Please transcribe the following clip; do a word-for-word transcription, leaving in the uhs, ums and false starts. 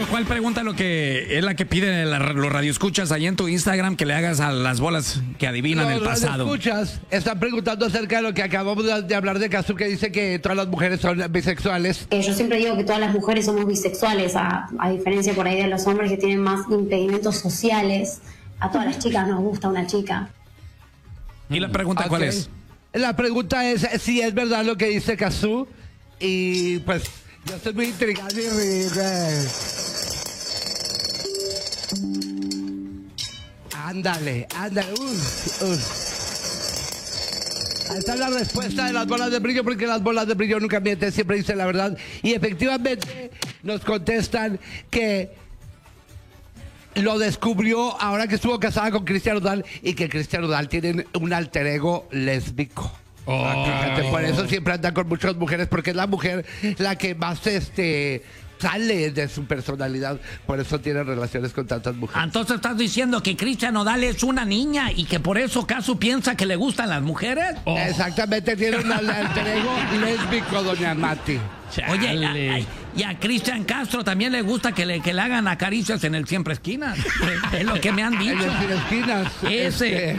¿cuál pregunta lo que es la que piden la- los radioescuchas ahí en tu Instagram que le hagas a las bolas que adivinan Los el pasado? escuchas están preguntando acerca de lo que acabamos de de hablar de Casu, que dice que todas las mujeres son bisexuales. Eh, yo siempre digo que todas las mujeres somos bisexuales, a, a diferencia por ahí de los hombres que tienen más impedimentos sociales. A todas las chicas nos gusta una chica. ¿Y la pregunta cuál Ok. es? La pregunta es si es verdad lo que dice Casu. Y pues yo estoy muy intrigado y ri- Ándale, ándale. Uf, uf. Ahí está la respuesta de las bolas de brillo, porque las bolas de brillo nunca mienten, siempre dicen la verdad. Y efectivamente nos contestan que lo descubrió ahora que estuvo casada con Cristian Nodal y que Cristian Nodal tiene un alter ego lésbico. Ah, fíjate, por eso siempre anda con muchas mujeres, porque es la mujer la que más este sale de su personalidad. Por eso tiene relaciones con tantas mujeres. Entonces estás diciendo que Cristian Nodal es una niña y que por eso Casu piensa que le gustan las mujeres. Exactamente, tiene un alter ego lésbico, doña Mati. Oye, a- Chale. a- y a Cristian Castro también le gusta que le, que le hagan acaricias en el Siempre Esquinas. Es lo que me han En dicho. las esquinas. Ese. este,